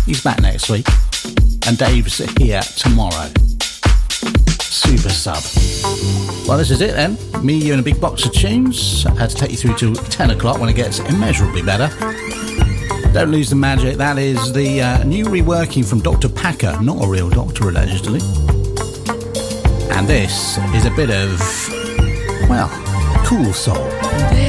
He's back next week. And Dave's here tomorrow. Super sub. Well, this is it then. Me, you and a big box of tunes. I had to take you through to 10 o'clock when it gets immeasurably better. Don't lose the magic. That is the new reworking from Dr. Packer. Not a real doctor, allegedly. And this is a bit of, well, cool soul.